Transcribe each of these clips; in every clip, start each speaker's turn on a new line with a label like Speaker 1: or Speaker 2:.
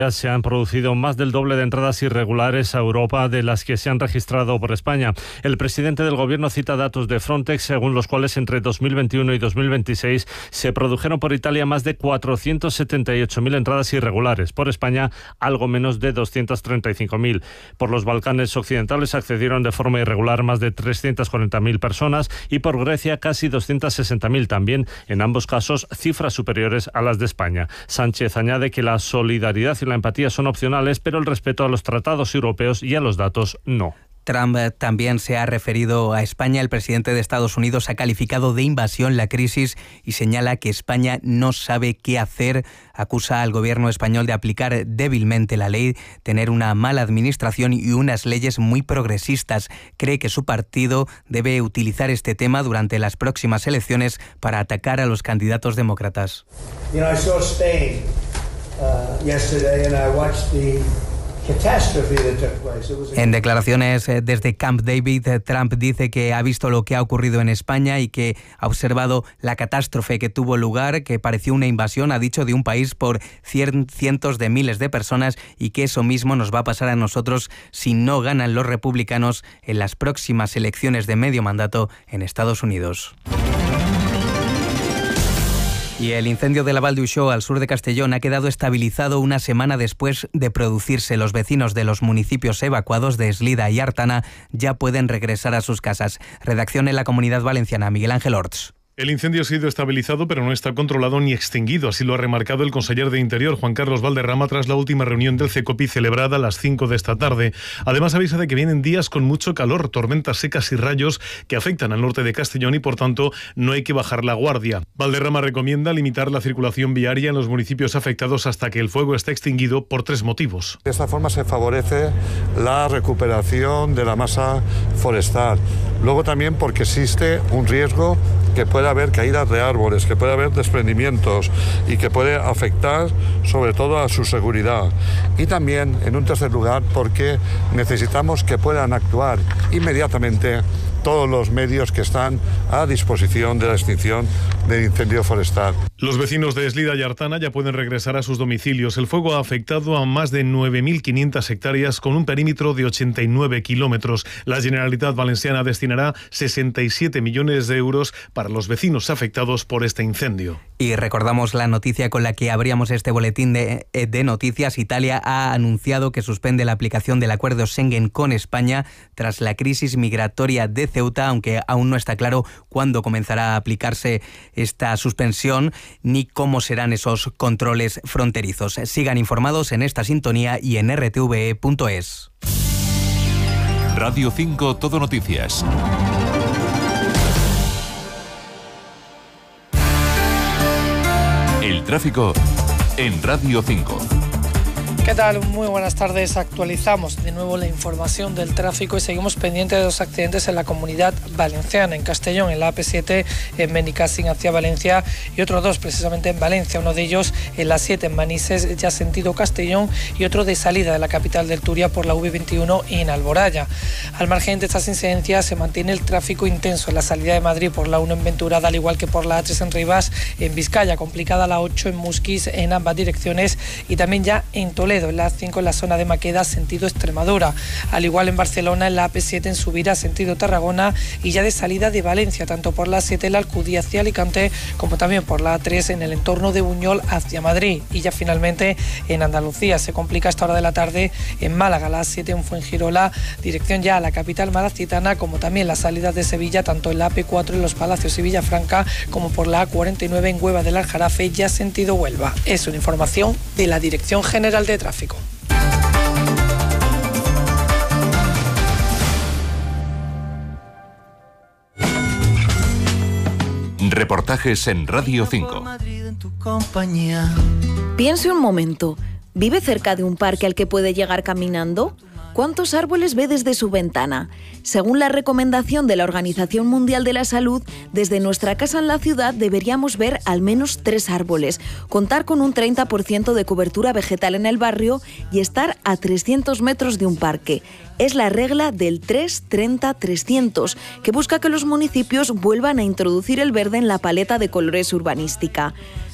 Speaker 1: Se han producido más del doble de entradas irregulares a Europa de las que se han registrado por España. El presidente del Gobierno cita datos de Frontex, según los cuales entre 2021 y 2026 se produjeron por Italia más de 478.000 entradas irregulares. Por España, algo menos de 235.000. Por los Balcanes occidentales accedieron de forma irregular más de 340.000 personas y por Grecia casi 260.000. También, en ambos casos, cifras superiores a las de España. Sánchez añade que la solidaridad y la empatía son opcionales, pero el respeto a los tratados europeos y a los datos no.
Speaker 2: Trump también se ha referido a España. El presidente de Estados Unidos ha calificado de invasión la crisis y señala que España no sabe qué hacer. Acusa al gobierno español de aplicar débilmente la ley, tener una mala administración y unas leyes muy progresistas. Cree que su partido debe utilizar este tema durante las próximas elecciones para atacar a los candidatos demócratas.
Speaker 3: I saw Spain yesterday and I watched the catastrophe that took place.
Speaker 2: En declaraciones desde Camp David, Trump dice que ha visto lo que ha ocurrido en España y que ha observado la catástrofe que tuvo lugar, que pareció una invasión, ha dicho, de un país por cientos de miles de personas, y que eso mismo nos va a pasar a nosotros si no ganan los republicanos en las próximas elecciones de medio mandato en Estados Unidos. Y el incendio de la Vall d'Uixó, al sur de Castellón, ha quedado estabilizado una semana después de producirse. Los vecinos de los municipios evacuados de Eslida y Artana ya pueden regresar a sus casas. Redacción en la Comunidad Valenciana, Miguel Ángel Orts.
Speaker 4: El incendio ha sido estabilizado, pero no está controlado ni extinguido. Así lo ha remarcado el conseller de Interior, Juan Carlos Valderrama, tras la última reunión del CECOPI celebrada a las 5 de esta tarde. Además, avisa de que vienen días con mucho calor, tormentas secas y rayos que afectan al norte de Castellón y, por tanto, no hay que bajar la guardia. Valderrama recomienda limitar la circulación viaria en los municipios afectados hasta que el fuego esté extinguido por 3 motivos.
Speaker 5: De esta forma se favorece la recuperación de la masa forestal. Luego también porque existe un riesgo que puede haber caídas de árboles, que puede haber desprendimientos y que puede afectar sobre todo a su seguridad. Y también, en un tercer lugar, porque necesitamos que puedan actuar inmediatamente todos los medios que están a disposición de la extinción del incendio forestal.
Speaker 4: Los vecinos de Eslida y Artana ya pueden regresar a sus domicilios. El fuego ha afectado a más de 9.500 hectáreas con un perímetro de 89 kilómetros. La Generalitat Valenciana destinará 67 millones de euros para los vecinos afectados por este incendio.
Speaker 2: Y recordamos la noticia con la que abríamos este boletín de noticias. Italia ha anunciado que suspende la aplicación del acuerdo Schengen con España tras la crisis migratoria de Ceuta, aunque aún no está claro cuándo comenzará a aplicarse esta suspensión ni cómo serán esos controles fronterizos. Sigan informados en esta sintonía y en rtve.es.
Speaker 6: Radio 5 Todo Noticias. El tráfico en Radio 5.
Speaker 7: ¿Qué tal? Muy buenas tardes. Actualizamos de nuevo la información del tráfico y seguimos pendientes de 2 accidentes en la Comunidad Valenciana, en Castellón, en la AP7, en Benicàssim hacia Valencia, y otros 2 precisamente en Valencia, uno de ellos en la 7 en Manises, ya sentido Castellón, y otro de salida de la capital del Turia por la V21 en Alboraya. Al margen de estas incidencias se mantiene el tráfico intenso en la salida de Madrid por la 1 en Venturada, al igual que por la A3 en Rivas, en Vizcaya, complicada la 8 en Musquis en ambas direcciones, y también ya en Toledo, en la A5 en la zona de Maqueda, sentido Extremadura. Al igual en Barcelona, en la AP7 en subida, sentido Tarragona, y ya de salida de Valencia, tanto por la A7 en la Alcudía hacia Alicante, como también por la A3 en el entorno de Buñol hacia Madrid. Y ya finalmente en Andalucía se complica a esta hora de la tarde en Málaga, la A7 en Fuengirola, dirección ya a la capital malacitana, como también las salidas de Sevilla, tanto en la AP4 en Los Palacios y Villafranca, como por la A49 en Hueva del Aljarafe, ya sentido Huelva. Es una información de la Dirección General de Tráfico.
Speaker 6: Reportajes en Radio 5.
Speaker 8: Piense un momento. ¿Vive cerca de un parque al que puede llegar caminando? ¿Cuántos árboles ve desde su ventana? Según la recomendación de la Organización Mundial de la Salud, desde nuestra casa en la ciudad deberíamos ver al menos 3 árboles, contar con un 30% de cobertura vegetal en el barrio y estar a 300 metros de un parque. Es la regla del 3-30-300, que busca que los municipios vuelvan a introducir el verde en la paleta de colores urbanística.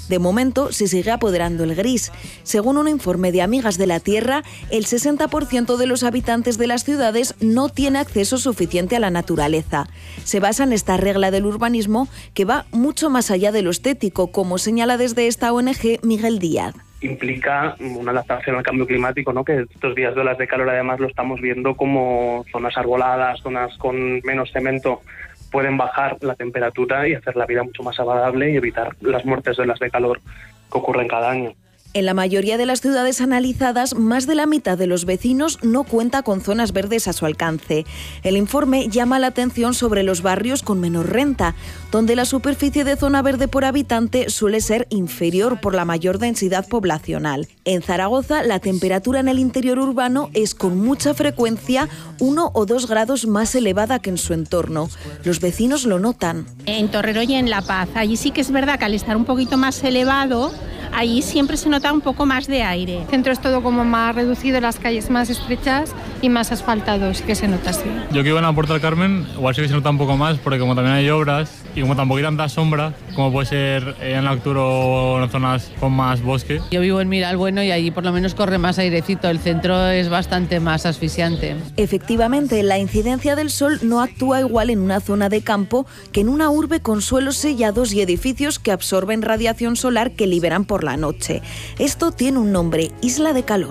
Speaker 8: De momento se sigue apoderando el gris. Según un informe de Amigas de la Tierra, el 60% de los habitantes de las ciudades no tiene acceso suficiente a la naturaleza. Se basa en esta regla del urbanismo que va mucho más allá de lo estético, como señala desde esta ONG Miguel Díaz.
Speaker 9: Implica una adaptación al cambio climático, ¿no? Que estos días de olas de calor además lo estamos viendo como zonas arboladas, zonas con menos cemento pueden bajar la temperatura y hacer la vida mucho más agradable y evitar las muertes de olas de calor que ocurren cada año.
Speaker 8: En la mayoría de las ciudades analizadas, más de la mitad de los vecinos no cuenta con zonas verdes a su alcance. El informe llama la atención sobre los barrios con menor renta, donde la superficie de zona verde por habitante suele ser inferior por la mayor densidad poblacional. En Zaragoza, la temperatura en el interior urbano es con mucha frecuencia 1 o 2 grados más elevada que en su entorno. Los vecinos lo notan.
Speaker 10: En Torrero y en La Paz, allí sí que es verdad que al estar un poquito más elevado, allí siempre se nota un poco más de aire.
Speaker 11: El centro es todo como más reducido, las calles más estrechas y más asfaltados, que se nota así.
Speaker 12: Yo que vivo en la Puerta del Carmen, igual sí que se nota un poco más, porque como también hay obras y como tampoco hay tanta sombra, como puede ser en la Arturo o en zonas con más bosque.
Speaker 13: Yo vivo en Miralbueno y allí por lo menos corre más airecito, el centro es bastante más asfixiante.
Speaker 8: Efectivamente, la incidencia del sol no actúa igual en una zona de campo que en una urbe con suelos sellados y edificios que absorben radiación solar que liberan por la noche. Esto tiene un nombre, isla de calor.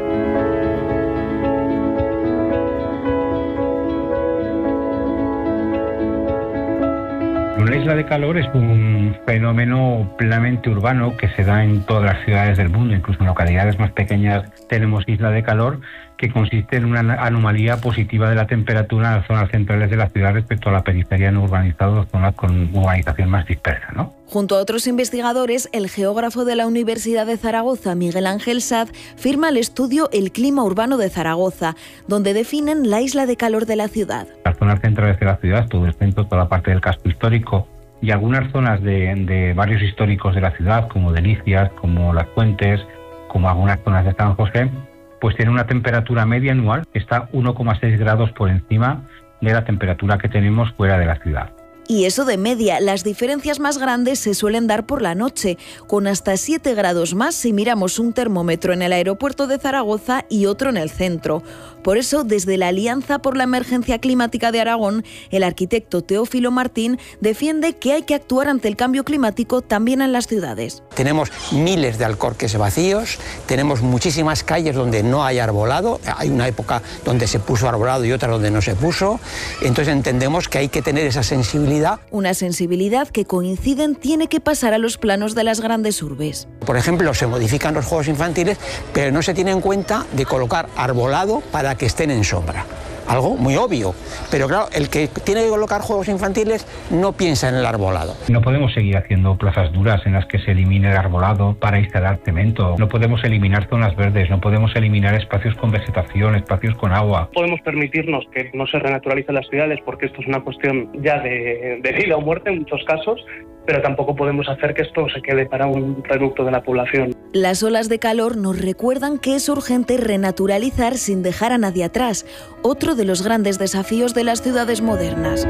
Speaker 14: Una isla de calor es un fenómeno plenamente urbano que se da en todas las ciudades del mundo, incluso en localidades más pequeñas tenemos isla de calor, que consiste en una anomalía positiva de la temperatura en las zonas centrales de la ciudad respecto a la periferia no urbanizada o zonas con urbanización más dispersa, ¿no?
Speaker 8: Junto a otros investigadores, el geógrafo de la Universidad de Zaragoza, Miguel Ángel Saz, firma el estudio El clima urbano de Zaragoza, donde definen la isla de calor de la ciudad.
Speaker 14: Las zonas centrales de la ciudad, todo el centro, toda la parte del casco histórico y algunas zonas de barrios históricos de la ciudad, como Delicias, como Las Fuentes, como algunas zonas de San José, pues tiene una temperatura media anual que está 1,6 grados por encima de la temperatura que tenemos fuera de la ciudad.
Speaker 8: Y eso de media, las diferencias más grandes se suelen dar por la noche, con hasta 7 grados más si miramos un termómetro en el aeropuerto de Zaragoza y otro en el centro. Por eso, desde la Alianza por la Emergencia Climática de Aragón, el arquitecto Teófilo Martín defiende que hay que actuar ante el cambio climático también en las ciudades.
Speaker 15: Tenemos miles de alcorques vacíos, tenemos muchísimas calles donde no hay arbolado, hay una época donde se puso arbolado y otra donde no se puso, entonces entendemos que hay que tener esa sensibilidad.
Speaker 8: Una sensibilidad que coinciden tiene que pasar a los planos de las grandes urbes.
Speaker 15: Por ejemplo, se modifican los juegos infantiles, pero no se tiene en cuenta de colocar arbolado para que estén en sombra. Algo muy obvio, pero claro, el que tiene que colocar juegos infantiles no piensa en el arbolado.
Speaker 14: No podemos seguir haciendo plazas duras en las que se elimine el arbolado para instalar cemento. No podemos eliminar zonas verdes, no podemos eliminar espacios con vegetación, espacios con agua.
Speaker 9: Podemos permitirnos que no se renaturalicen las ciudades porque esto es una cuestión ya de vida o muerte en muchos casos, pero tampoco podemos hacer que esto se quede para un reducto de la población.
Speaker 8: Las olas de calor nos recuerdan que es urgente renaturalizar sin dejar a nadie atrás, otro de los grandes desafíos de las ciudades modernas.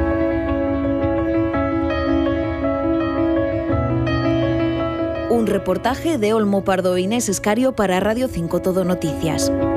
Speaker 8: Un reportaje de Olmo Pardo e Inés Escario para Radio 5 Todo Noticias.